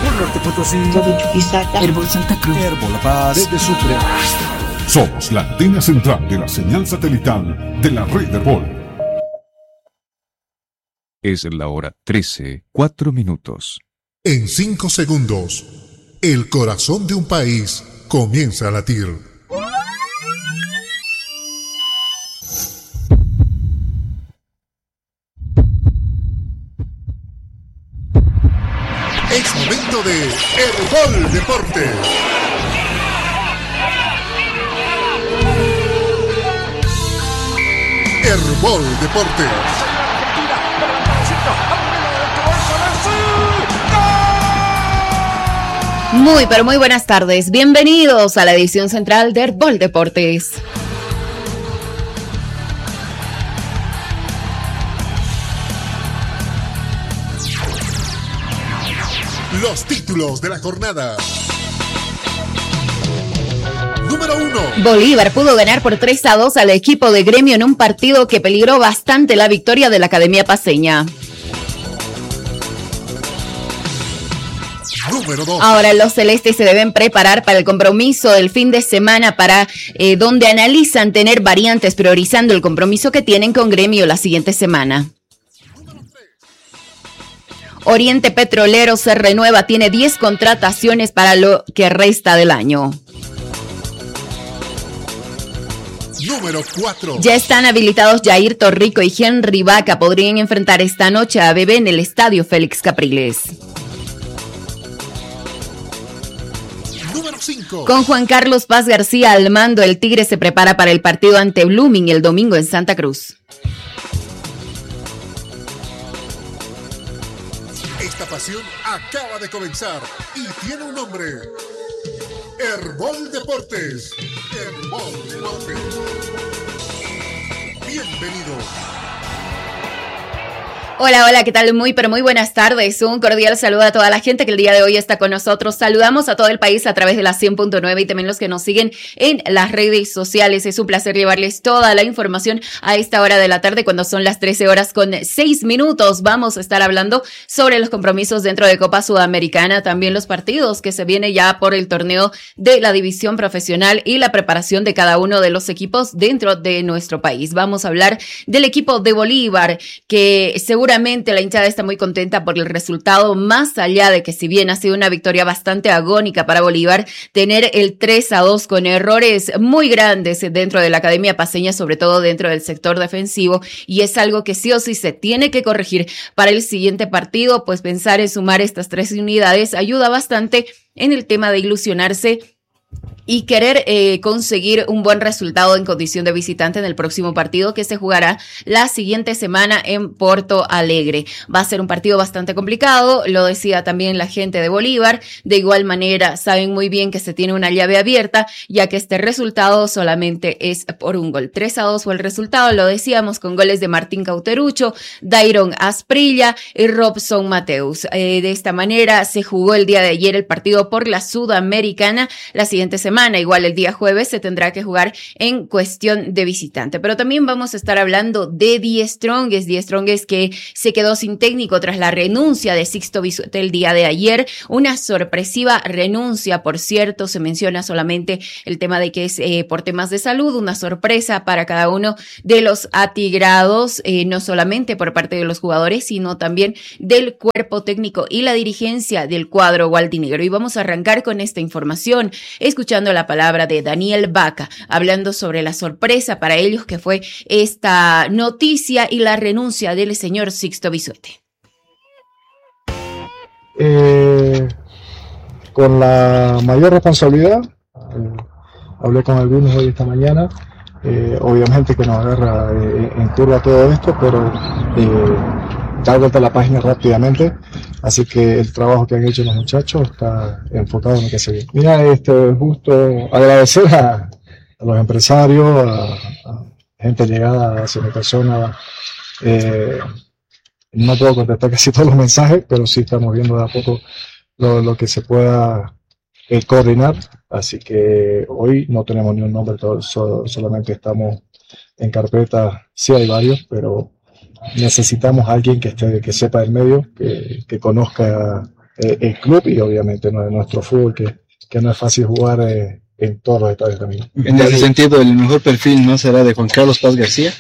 Herbol Norte Potosí, de Chuquisaca, Herbol Santa Cruz, Herbol La Paz, desde Sucre. Somos la antena central de la señal satelital de la red Herbol. Es la hora 13:04. En 5 segundos, el corazón de un país comienza a latir. Es momento de Herbol Deportes. Herbol Deportes. Muy, pero muy buenas tardes. Bienvenidos a la edición central de Herbol Deportes. Los títulos de la jornada. Número 1. Bolívar pudo ganar por 3-2 al equipo de Gremio en un partido que peligró bastante la victoria de la Academia Paceña. Número 2. Ahora los celestes se deben preparar para el compromiso del fin de semana donde analizan tener variantes priorizando el compromiso que tienen con Gremio la siguiente semana. Oriente Petrolero se renueva, tiene 10 contrataciones para lo que resta del año. Número 4. Ya están habilitados Jair Torrico y Henry Vaca. Podrían enfrentar esta noche a Bebé en el estadio Félix Capriles. Número 5. Con Juan Carlos Paz García al mando, el Tigre se prepara para el partido ante Blooming el domingo en Santa Cruz. Esta pasión acaba de comenzar y tiene un nombre. Herbol Deportes. Herbol Deportes. Bienvenido. Hola, hola, ¿qué tal? Muy, pero muy buenas tardes. Un cordial saludo a toda la gente que el día de hoy está con nosotros. Saludamos a todo el país a través de la 100.9 y también los que nos siguen en las redes sociales. Es un placer llevarles toda la información a esta hora de la tarde cuando son las 13:06. Vamos a estar hablando sobre los compromisos dentro de Copa Sudamericana, también los partidos que se viene ya por el torneo de la división profesional y la preparación de cada uno de los equipos dentro de nuestro país. Vamos a hablar del equipo de Bolívar, que seguramente la hinchada está muy contenta por el resultado, más allá de que si bien ha sido una victoria bastante agónica para Bolívar, tener el 3-2 con errores muy grandes dentro de la Academia Paceña, sobre todo dentro del sector defensivo, y es algo que sí o sí se tiene que corregir para el siguiente partido, pues pensar en sumar estas 3 unidades ayuda bastante en el tema de ilusionarse y querer conseguir un buen resultado en condición de visitante en el próximo partido que se jugará la siguiente semana en Porto Alegre. Va a ser un partido bastante complicado, lo decía también la gente de Bolívar. De igual manera, saben muy bien que se tiene una llave abierta, ya que este resultado solamente es por un gol. 3-2 fue el resultado, lo decíamos, con goles de Martín Cauterucho, Dairon Asprilla y Robson Mateus. De esta manera se jugó el día de ayer el partido por la Sudamericana. La siguiente semana, igual el día jueves, se tendrá que jugar en cuestión de visitante. Pero también vamos a estar hablando de Die Strongest que se quedó sin técnico tras la renuncia de Sixto Bisuete el día de ayer. Una sorpresiva renuncia, por cierto, se menciona solamente el tema de que es por temas de salud, una sorpresa para cada uno de los atigrados, no solamente por parte de los jugadores, sino también del cuerpo técnico y la dirigencia del cuadro gualdinegro. Y vamos a arrancar con esta información, escuchando la palabra de Daniel Vaca, hablando sobre la sorpresa para ellos que fue esta noticia y la renuncia del señor Sixto Bisuete. Con la mayor responsabilidad, hablé con algunos hoy esta mañana, obviamente que nos agarra en curva todo esto, pero dar vuelta a la página rápidamente, así que el trabajo que han hecho los muchachos está enfocado en lo que se viene. Mira, justo agradecer a los empresarios, a gente llegada hacia mi persona. No puedo contestar casi todos los mensajes, pero sí estamos viendo de a poco lo que se pueda coordinar, así que hoy no tenemos ni un nombre, solamente estamos en carpeta. Sí hay varios, pero necesitamos a alguien que sepa del medio, que conozca el club y obviamente nuestro fútbol, que no es fácil jugar en todos los estadios también. En ese sentido, el mejor perfil no será de Juan Carlos Paz García.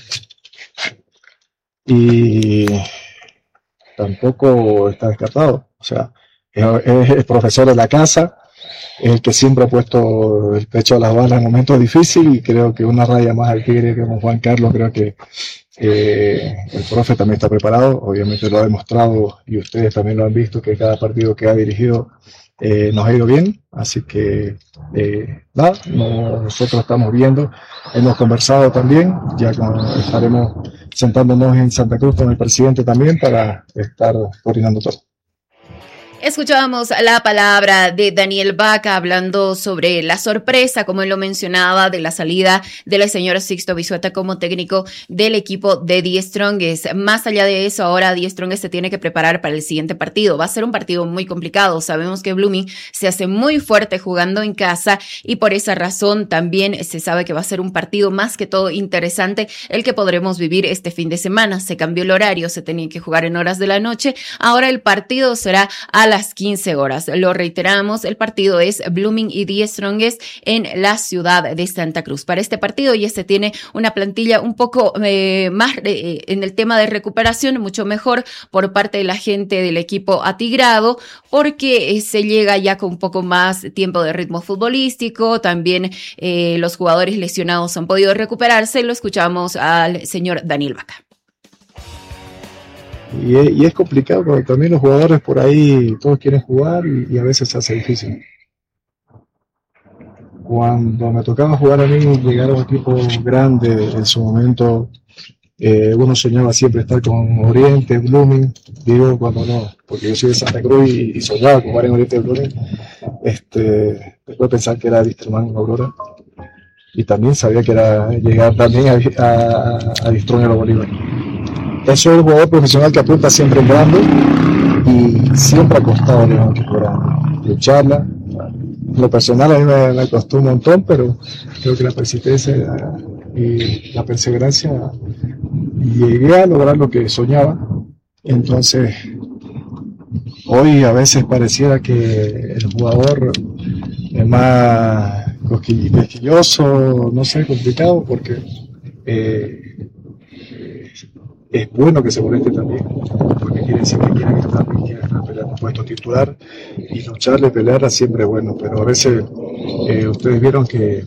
Y tampoco está descartado. O sea, es el profesor de la casa, es el que siempre ha puesto el pecho a las balas en momentos difíciles, y creo que una raya más al tigre que con Juan Carlos. Creo que el profe también está preparado, obviamente lo ha demostrado y ustedes también lo han visto, que cada partido que ha dirigido nos ha ido bien, así que nada, nosotros estamos viendo, hemos conversado también, estaremos sentándonos en Santa Cruz con el presidente también para estar coordinando todo. Escuchábamos la palabra de Daniel Vaca hablando sobre la sorpresa, como él lo mencionaba, de la salida del señor Sixto Vizueta como técnico del equipo de Die Strongest. Más allá de eso, ahora Die Strongest se tiene que preparar para el siguiente partido. Va a ser un partido muy complicado. Sabemos que Blooming se hace muy fuerte jugando en casa y por esa razón también se sabe que va a ser un partido más que todo interesante el que podremos vivir este fin de semana. Se cambió el horario, se tenía que jugar en horas de la noche. Ahora el partido será a las 15 horas. Lo reiteramos, el partido es Blooming y Die Strongest en la ciudad de Santa Cruz. Para este partido ya se tiene una plantilla un poco más en el tema de recuperación, mucho mejor por parte de la gente del equipo atigrado, porque se llega ya con un poco más tiempo de ritmo futbolístico. También los jugadores lesionados han podido recuperarse. Lo escuchamos al señor Daniel Vaca. Y es complicado porque también los jugadores por ahí todos quieren jugar y a veces se hace difícil. Cuando me tocaba jugar a mí, llegar a un equipo grande, en su momento uno soñaba siempre estar con Oriente, Blooming, digo cuando no, porque yo soy de Santa Cruz y soñaba jugar en Oriente, Blooming. Después de pensar que era Wisterman, Aurora, y también sabía que era llegar también a Wisterman o Bolívar. Eso es el jugador profesional que apunta siempre en grande y siempre ha costado en un equipo grande lucharla. Lo personal a mí me costó un montón, pero creo que la persistencia y la perseverancia llegué a lograr lo que soñaba. Entonces, hoy a veces pareciera que el jugador es más quisquilloso, no sé, complicado, porque es bueno que se moleste también, porque quiere decir que quieren estar peleando un puesto titular, y lucharle, pelear es siempre bueno, pero a veces ustedes vieron que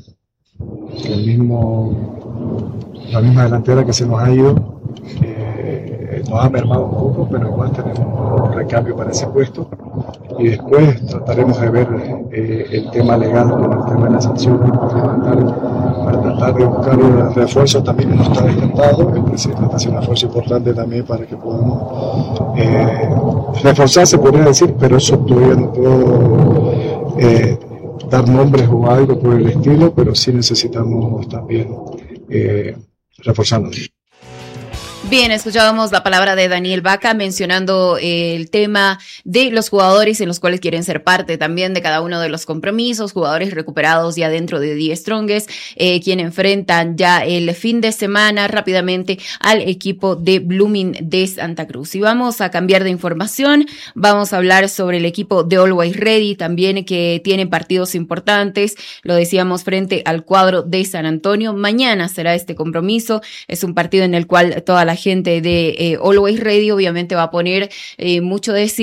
la misma delantera que se nos ha ido nos ha mermado un poco, pero igual tenemos un recambio para ese puesto, y después trataremos de ver el tema legal con el tema de las sanciones para tratar de buscar refuerzos también que no está descartado. El presidente está haciendo un esfuerzo importante también para que podamos reforzarse, podría decir, pero eso todavía no puedo dar nombres o algo por el estilo, pero sí necesitamos también reforzarnos. Bien, escuchábamos la palabra de Daniel Vaca mencionando el tema de los jugadores en los cuales quieren ser parte también de cada uno de los compromisos, jugadores recuperados ya dentro de Die Strongest, quien enfrentan ya el fin de semana rápidamente al equipo de Blooming de Santa Cruz. Y vamos a cambiar de información, vamos a hablar sobre el equipo de Always Ready también, que tiene partidos importantes, lo decíamos, frente al cuadro de San Antonio. Mañana será este compromiso, es un partido en el cual toda la gente de Always Ready obviamente va a poner mucho de sí